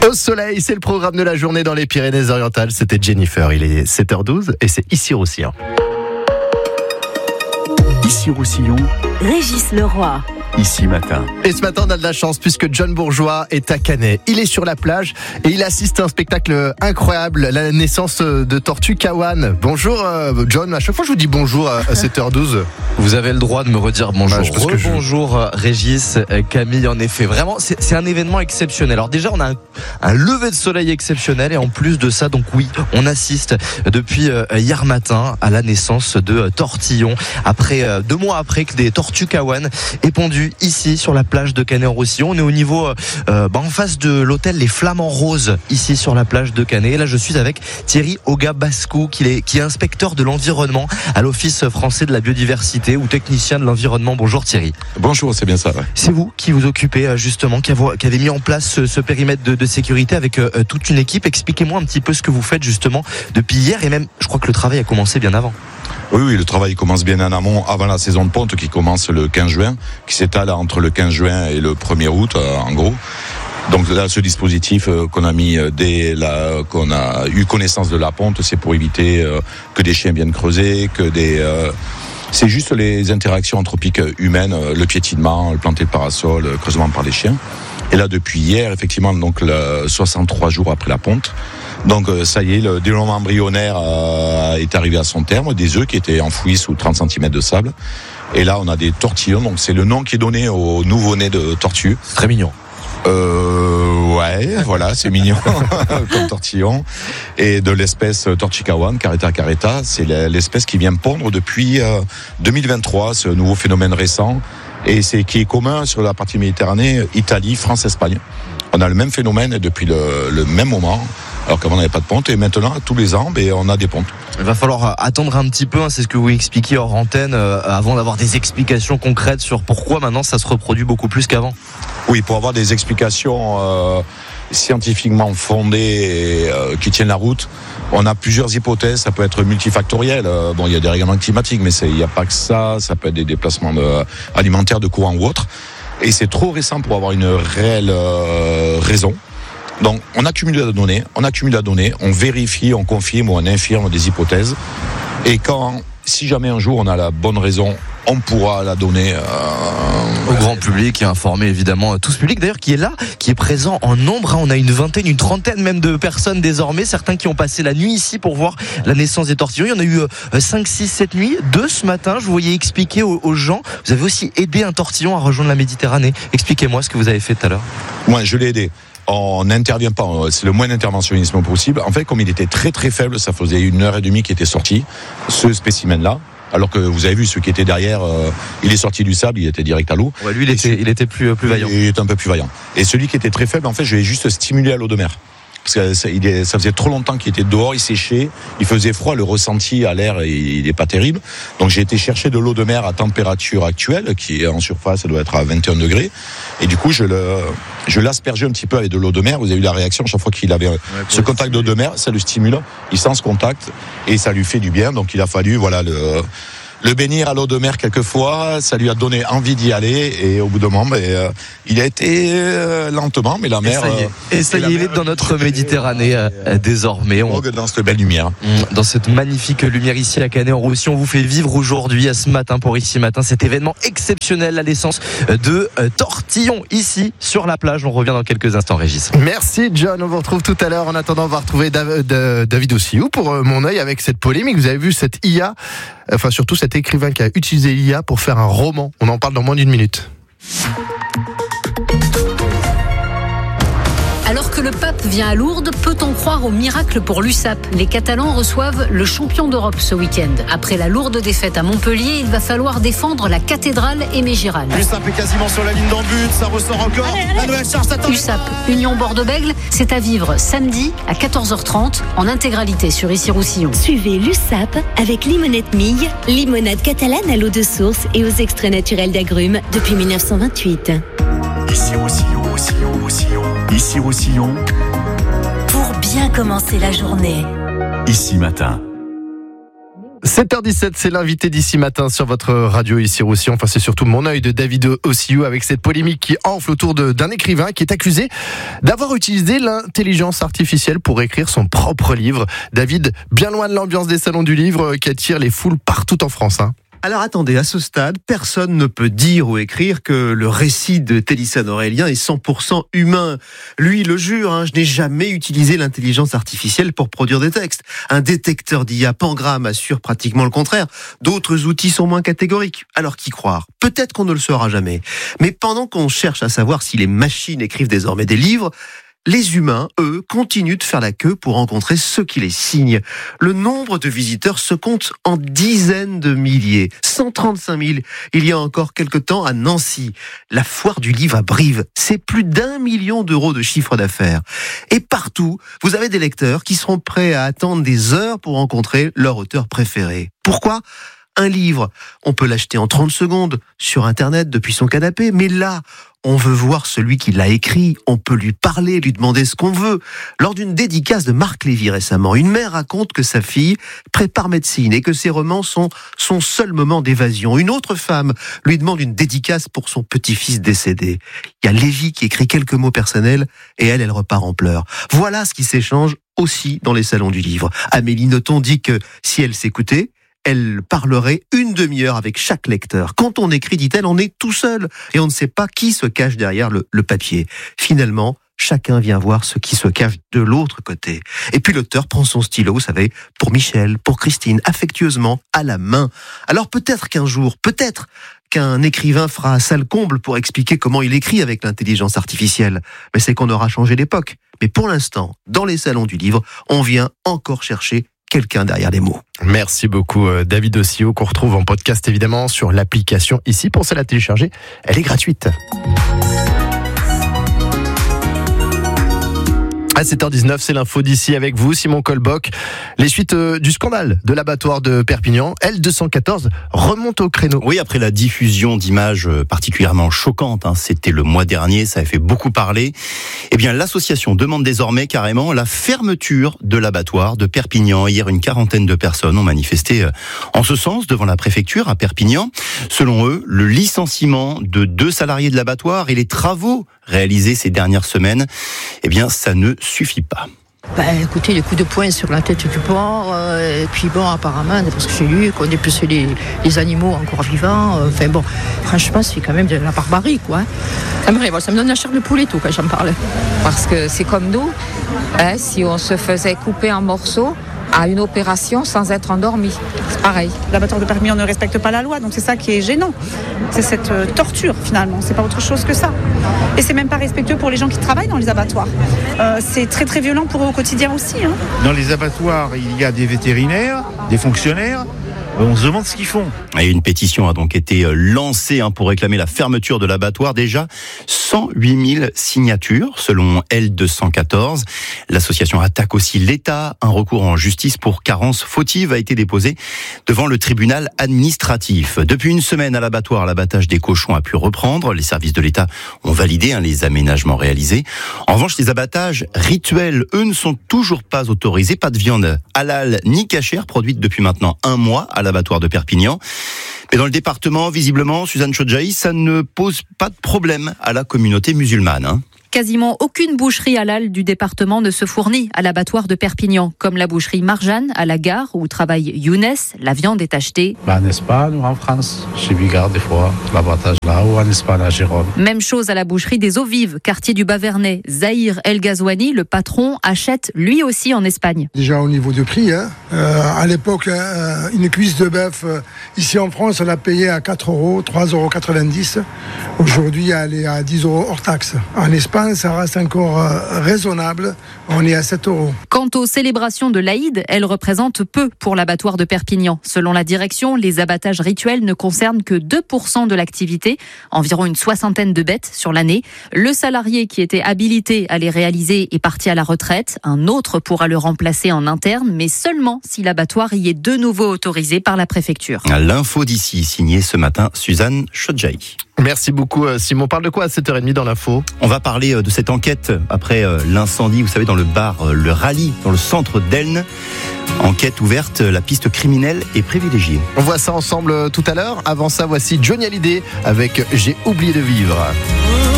Au soleil, c'est le programme de la journée dans les Pyrénées-Orientales. C'était Jennifer, il est 7h12 et c'est ici Roussillon. Ici Roussillon, Régis Leroy. Ici Matin. Et ce matin, on a de la chance puisque John Bourgeois est à Canet. Il est sur la plage et il assiste à un spectacle incroyable, la naissance de Tortue Kawan. Bonjour John, à chaque fois je vous dis bonjour à 7h12. Vous avez le droit de me redire bonjour. Bonjour Régis, Camille, en effet. Vraiment, c'est un événement exceptionnel. Alors déjà, on a un lever de soleil exceptionnel et en plus de ça, donc oui, on assiste depuis hier matin à la naissance de Tortillon. Après 2 mois après que des tortues Kawan aient pondu ici sur la plage de Canet-en-Roussillon. On est au niveau en face de l'hôtel Les Flamants Roses ici sur la plage de Canet. Et là je suis avec Thierry Oga-Bascou qui est inspecteur de l'environnement à l'Office français de la biodiversité ou technicien de l'environnement. Bonjour Thierry. Bonjour, c'est bien ça. Ouais. C'est vous qui vous occupez justement, qui avez mis en place ce périmètre de sécurité avec toute une équipe. Expliquez-moi un petit peu ce que vous faites justement depuis hier et même je crois que le travail a commencé bien avant. Oui, le travail commence bien en amont, avant la saison de ponte qui commence le 15 juin, qui s'étale entre le 15 juin et le 1er août, en gros. Donc là, ce dispositif qu'on a mis dès qu'on a eu connaissance de la ponte, c'est pour éviter que des chiens viennent creuser, c'est juste les interactions anthropiques humaines, le piétinement, le planter de parasol, le creusement par les chiens. Et là, depuis hier, effectivement, donc 63 jours après la ponte. Donc ça y est, le développement embryonnaire est arrivé à son terme, des œufs qui étaient enfouis sous 30 cm de sable. Et là, on a des tortillons, donc c'est le nom qui est donné au nouveau-né de tortue. Très mignon. Ouais, voilà, c'est mignon comme tortillon. Et de l'espèce Tortue Kawan, Caretta caretta, c'est l'espèce qui vient pondre depuis 2023, ce nouveau phénomène récent. Et qui est commun sur la partie Méditerranée, Italie, France, Espagne. On a le même phénomène depuis le même moment, alors qu'avant on n'avait pas de ponte, et maintenant tous les ans on a des pontes. Il va falloir attendre un petit peu, c'est ce que vous expliquiez hors antenne, avant d'avoir des explications concrètes sur pourquoi maintenant ça se reproduit beaucoup plus qu'avant. Oui, pour avoir des explications scientifiquement fondées et qui tiennent la route, on a plusieurs hypothèses, ça peut être multifactoriel. Il y a des règlements climatiques, mais il n'y a pas que ça peut être des déplacements alimentaires de courant ou autre. Et c'est trop récent pour avoir une réelle raison. Donc on accumule la donnée, on vérifie, on confirme ou on infirme des hypothèses. Et si jamais un jour on a la bonne raison, on pourra la donner au grand public et informer évidemment tout ce public d'ailleurs qui est là, qui est présent en nombre. On a une vingtaine, une trentaine même de personnes désormais, certains qui ont passé la nuit ici pour voir la naissance des tortillons. Il y en a eu 5, 6, 7 nuits, 2 ce matin. Je vous voyais expliquer aux gens, vous avez aussi aidé un tortillon à rejoindre la Méditerranée. Expliquez-moi ce que vous avez fait tout à l'heure. Moi, je l'ai aidé. On n'intervient pas, c'est le moins d'interventionnisme possible. En fait, comme il était très très faible, ça faisait 1h30 qu'il était sorti, ce spécimen-là. Alors que vous avez vu ceux qui étaient derrière, il est sorti du sable, il était direct à l'eau. Ouais, lui, il était plus vaillant. Il était un peu plus vaillant. Et celui qui était très faible, en fait, je l'ai juste stimulé à l'eau de mer. Parce que ça faisait trop longtemps qu'il était dehors, il séchait, il faisait froid, le ressenti à l'air, il n'est pas terrible. Donc j'ai été chercher de l'eau de mer à température actuelle, qui est en surface, ça doit être à 21 degrés. Et du coup, je l'aspergeais un petit peu avec de l'eau de mer. Vous avez eu la réaction, chaque fois qu'il avait ce contact d'eau de mer, ça le stimule, il sent ce contact et ça lui fait du bien. Donc il a fallu, le bénir à l'eau de mer quelquefois, ça lui a donné envie d'y aller et au bout d'un moment, il a été lentement, mais la mer... Et ça y est, il est dans notre Méditerranée désormais. Dans cette belle lumière. Dans cette magnifique lumière ici à Canet-en-Roussillon, on vous fait vivre aujourd'hui, à ce matin, pour Ici Matin, cet événement exceptionnel, la naissance de Tortillon ici sur la plage. On revient dans quelques instants, Régis. Merci John, on vous retrouve tout à l'heure. En attendant, on va retrouver David Ossiou pour Mon œil avec cette polémique. Vous avez vu cette IA, enfin surtout cet écrivain qui a utilisé l'IA pour faire un roman. On en parle dans moins d'1 minute. Alors que le pape vient à Lourdes, peut-on croire au miracle pour l'USAP ? Les Catalans reçoivent le champion d'Europe ce week-end. Après la lourde défaite à Montpellier, il va falloir défendre la cathédrale Aimé Giral. L'USAP est quasiment sur la ligne d'en but, ça ressort encore. La nouvelle charge s'attend. USAP, Union Bordeaux-Bègles, c'est à vivre samedi à 14h30 en intégralité sur Ici Roussillon. Suivez l'USAP avec Limonette Mille, limonade catalane à l'eau de source et aux extraits naturels d'agrumes depuis 1928. Ici Roussillon, Ici Roussillon. Pour bien commencer la journée. Ici Matin. 7h17, c'est l'invité d'ici matin sur votre radio ici Roussillon. Enfin, c'est surtout mon œil de David Ossillou avec cette polémique qui enfle autour d'un écrivain qui est accusé d'avoir utilisé l'intelligence artificielle pour écrire son propre livre. David, bien loin de l'ambiance des salons du livre qui attire les foules partout en France. Alors attendez, à ce stade, personne ne peut dire ou écrire que le récit de Télissane Aurélien est 100% humain. Lui le jure, je n'ai jamais utilisé l'intelligence artificielle pour produire des textes. Un détecteur d'IA Pangram assure pratiquement le contraire. D'autres outils sont moins catégoriques. Alors qui croire ? Peut-être qu'on ne le saura jamais. Mais pendant qu'on cherche à savoir si les machines écrivent désormais des livres, les humains, eux, continuent de faire la queue pour rencontrer ceux qui les signent. Le nombre de visiteurs se compte en dizaines de milliers. 135 000 il y a encore quelque temps à Nancy. La foire du livre à Brive, c'est plus d'1 million d'euros de chiffre d'affaires. Et partout, vous avez des lecteurs qui seront prêts à attendre des heures pour rencontrer leur auteur préféré. Pourquoi ? Un livre, on peut l'acheter en 30 secondes sur Internet depuis son canapé, mais là, on veut voir celui qui l'a écrit, on peut lui parler, lui demander ce qu'on veut. Lors d'une dédicace de Marc Lévy récemment, une mère raconte que sa fille prépare médecine et que ses romans sont son seul moment d'évasion. Une autre femme lui demande une dédicace pour son petit-fils décédé. Il y a Lévy qui écrit quelques mots personnels et elle repart en pleurs. Voilà ce qui s'échange aussi dans les salons du livre. Amélie Nothomb dit que si elle s'écoutait, elle parlerait une demi-heure avec chaque lecteur. Quand on écrit, dit-elle, on est tout seul et on ne sait pas qui se cache derrière le papier. Finalement, chacun vient voir ce qui se cache de l'autre côté. Et puis l'auteur prend son stylo, vous savez, pour Michel, pour Christine, affectueusement, à la main. Alors peut-être qu'un jour, peut-être qu'un écrivain fera salle comble pour expliquer comment il écrit avec l'intelligence artificielle. Mais c'est qu'on aura changé d'époque. Mais pour l'instant, dans les salons du livre, on vient encore chercher quelqu'un derrière les mots. Merci beaucoup David Ossillou, qu'on retrouve en podcast évidemment sur l'application ici. Pensez à la télécharger, elle est gratuite. À 7h19, c'est l'info d'ici avec vous, Simon Colbock. Les suites du scandale de l'abattoir de Perpignan, L214 remonte au créneau. Oui, après la diffusion d'images particulièrement choquantes, c'était le mois dernier, ça a fait beaucoup parler. Eh bien, l'association demande désormais carrément la fermeture de l'abattoir de Perpignan. Hier, une quarantaine de personnes ont manifesté en ce sens devant la préfecture à Perpignan. Selon eux, le licenciement de 2 salariés de l'abattoir et les travaux réalisés ces dernières semaines, eh bien, ça ne suffit pas. Écoutez, les coups de poing sur la tête du porc, et puis apparemment, parce que j'ai lu qu'on dépeçait les animaux encore vivants, franchement, c'est quand même de la barbarie, quoi. Ça me donne la chair de poulet, tout, quand j'en parle. Parce que c'est comme nous, si on se faisait couper en morceaux, à une opération sans être endormi. C'est pareil. L'abattoir de Perpignan ne respecte pas la loi, donc c'est ça qui est gênant. C'est cette torture, finalement. C'est pas autre chose que ça. Et c'est même pas respectueux pour les gens qui travaillent dans les abattoirs. C'est très très violent pour eux au quotidien aussi. Dans les abattoirs, il y a des vétérinaires, des fonctionnaires. On se demande ce qu'ils font. Et une pétition a donc été lancée pour réclamer la fermeture de l'abattoir. Déjà 108 000 signatures selon L214. L'association attaque aussi l'État. Un recours en justice pour carence fautive a été déposé devant le tribunal administratif. Depuis une semaine à l'abattoir, l'abattage des cochons a pu reprendre. Les services de l'État ont validé les aménagements réalisés. En revanche, les abattages rituels, eux, ne sont toujours pas autorisés. Pas de viande halal ni cachère produite depuis maintenant un mois à l'abattoir de Perpignan. Mais dans le département, visiblement, Suzanne Chodjaï, ça ne pose pas de problème à la communauté musulmane. Quasiment aucune boucherie halal du département ne se fournit à l'abattoir de Perpignan, comme la boucherie Marjane à la gare où travaille Younes. La viande est achetée en Espagne ou en France. Chez Bigard, des fois, l'abattage là, ou en Espagne à Gérone. Même chose à la boucherie des Eaux Vives, quartier du Bas-Vernay. Zahir El Ghazouani, le patron, achète lui aussi en Espagne. Déjà au niveau de prix, à l'époque, une cuisse de bœuf, ici en France, on l'a payée à 4 €, 3,90 €. Aujourd'hui, elle est à 10 € hors taxe. En Espagne, ça reste encore raisonnable. On est à 7 €. Quant aux célébrations de l'Aïd, elles représentent peu pour l'abattoir de Perpignan. Selon la direction, les abattages rituels ne concernent que 2% de l'activité, environ une soixantaine de bêtes sur l'année. Le salarié qui était habilité à les réaliser est parti à la retraite. Un autre pourra le remplacer en interne, mais seulement si l'abattoir y est de nouveau autorisé par la préfecture. L'info d'ici, signée ce matin Suzanne Chodjaï. Merci beaucoup Simon. On parle de quoi à 7h30 dans l'info ? On va parler de cette enquête après l'incendie, vous savez, dans le bar Le Rallye, dans le centre d'Elne. Enquête ouverte, la piste criminelle est privilégiée. On voit ça ensemble tout à l'heure. Avant ça, voici Johnny Hallyday avec J'ai oublié de vivre.